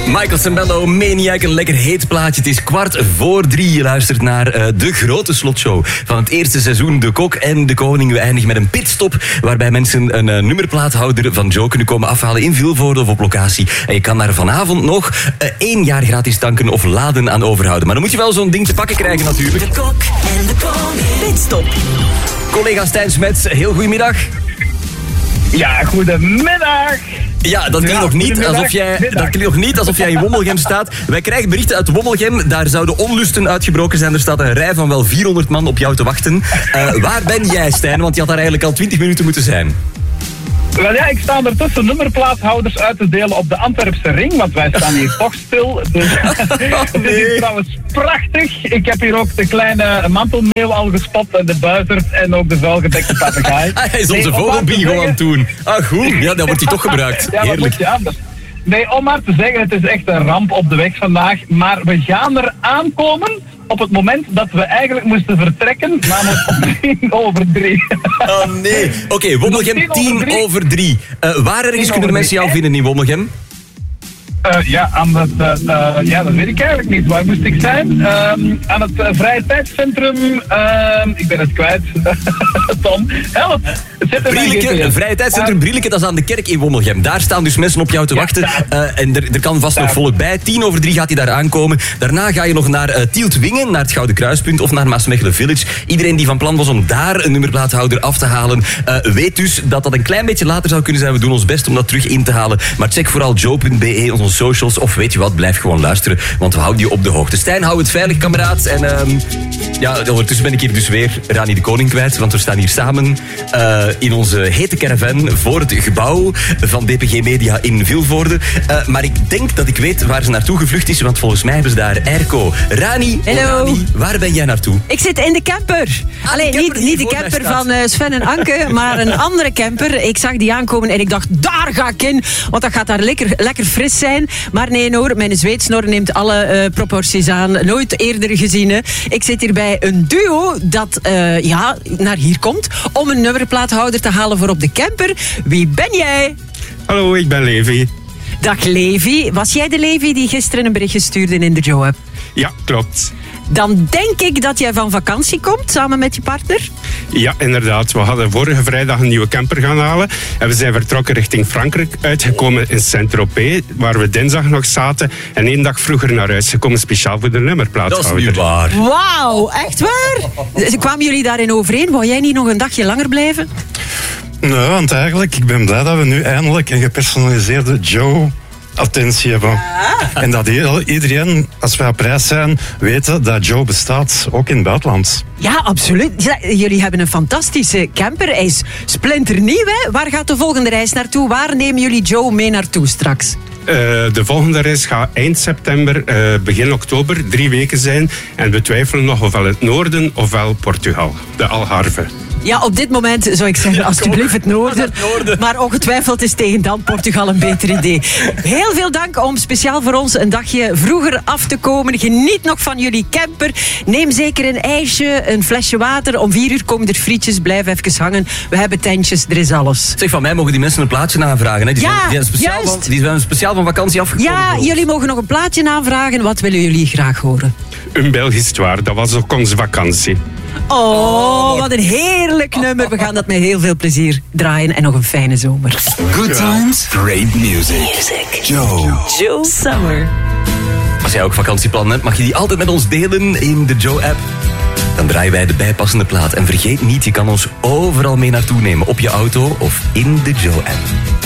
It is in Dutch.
Michael Sembello, Maniac, een lekker heet plaatje. Het is 2:45. Je luistert naar de grote slotshow van het eerste seizoen De Kok en de Koning. We eindigen met een pitstop waarbij mensen een nummerplaathouder van Joe kunnen komen afhalen in Vilvoorde of op locatie. En je kan daar vanavond nog 1 jaar gratis tanken of laden aan overhouden. Maar dan moet je wel zo'n ding te pakken krijgen natuurlijk. De Kok en de Koning. Pitstop. Collega Stijn Smets, heel goedemiddag. Ja, goedemiddag. Ja, dat klinkt nog niet alsof jij in Wommelgem staat. Wij krijgen berichten uit Wommelgem. Daar zouden onlusten uitgebroken zijn. Er staat een rij van wel 400 man op jou te wachten. Waar ben jij, Stijn? Want je had daar eigenlijk al 20 minuten moeten zijn. Wel ja, ik sta ondertussen nummerplaathouders uit te delen op de Antwerpse ring, want wij staan hier toch stil. Dus, het is hier trouwens prachtig. Ik heb hier ook de kleine mantelmeeuw al gespot en de buizerd en ook de vuilgedekte papegaai. Hij is onze vogelbingo aan het doen. Ah, goed. Ja, dan wordt hij toch gebruikt. Ja, heerlijk. moet je anders. Nee, om maar te zeggen, het is echt een ramp op de weg vandaag. Maar we gaan er aankomen op het moment dat we eigenlijk moesten vertrekken, namelijk om 3:10. Oh nee. Oké, Wommelgem 2:10. Waar ergens kunnen de mensen jou vinden in Wommelgem? Dat weet ik eigenlijk niet. Waar moest ik zijn? Aan het vrije tijdscentrum. Ik ben het kwijt. Tom, help. Brieleke, vrije tijdscentrum Brieleke, dat is aan de kerk in Wommelgem. Daar staan dus mensen op jou te wachten. En er kan vast nog volk bij. 2:10 gaat hij daar aankomen. Daarna ga je nog naar Tieltwingen, naar het Gouden Kruispunt of naar Maasmechelen Village. Iedereen die van plan was om daar een nummerplaathouder af te halen, weet dus dat dat een klein beetje later zou kunnen zijn. We doen ons best om dat terug in te halen. Maar check vooral joe.be, onze socials. Of weet je wat, blijf gewoon luisteren, want we houden je op de hoogte. Stijn, hou het veilig, kameraad. En ondertussen ben ik hier dus weer Rani de Koning kwijt, want we staan hier samen in onze hete caravan voor het gebouw van DPG Media in Vilvoorde. Maar ik denk dat ik weet waar ze naartoe gevlucht is, want volgens mij hebben ze daar airco. Rani, Hallo. Waar ben jij naartoe? Ik zit in de camper. Alleen niet de camper van Sven en Anke, maar een andere camper. Ik zag die aankomen en ik dacht, daar ga ik in, want dat gaat daar lekker fris zijn. Maar nee hoor, mijn zweetsnor neemt alle proporties aan. Nooit eerder gezien. Hè. Ik zit hier bij een duo dat naar hier komt om een nummerplaathouder te halen voor op de camper. Wie ben jij? Hallo, ik ben Levi. Dag Levi. Was jij de Levi die gisteren een berichtje stuurde in de Joe-app? Ja, klopt. Dan denk ik dat jij van vakantie komt, samen met je partner. Ja, inderdaad. We hadden vorige vrijdag een nieuwe camper gaan halen. En we zijn vertrokken richting Frankrijk, uitgekomen in Saint-Tropez, waar we dinsdag nog zaten. En 1 dag vroeger naar huis gekomen, speciaal voor de nummerplaathouder. Dat is niet waar. Wauw, echt waar? Kwamen jullie daarin overeen? Wou jij niet nog een dagje langer blijven? Nou, want eigenlijk, ik ben blij dat we nu eindelijk een gepersonaliseerde Joe-attentie hebben. Ja. En dat iedereen, als wij op reis zijn, weten dat Joe bestaat, ook in het buitenland. Ja, absoluut. Jullie hebben een fantastische camper. Hij is splinternieuw, hè? Waar gaat de volgende reis naartoe? Waar nemen jullie Joe mee naartoe straks? De volgende reis gaat eind september, begin oktober, 3 weken zijn. En we twijfelen nog ofwel het noorden ofwel Portugal, de Algarve. Ja, op dit moment zou ik zeggen, alsjeblieft het noorden. Maar ongetwijfeld is tegen dan Portugal een beter idee. Heel veel dank om speciaal voor ons een dagje vroeger af te komen. Geniet nog van jullie camper. Neem zeker een ijsje, een flesje water. Om 4 uur komen er frietjes, blijf even hangen. We hebben tentjes, er is alles. Zeg, van mij mogen die mensen een plaatje aanvragen. Hè? Die zijn speciaal van vakantie afgekomen. Ja, jullie mogen nog een plaatje aanvragen. Wat willen jullie graag horen? Een Belgisch Twaar, dat was ook onze vakantie. Oh, wat een heerlijk nummer. We gaan dat met heel veel plezier draaien en nog een fijne zomer. Good times, great music. Joe Summer. Als jij ook vakantieplannen hebt, mag je die altijd met ons delen in de Joe-app. Dan draaien wij de bijpassende plaat. En vergeet niet, je kan ons overal mee naartoe nemen. Op je auto of in de Joe-app.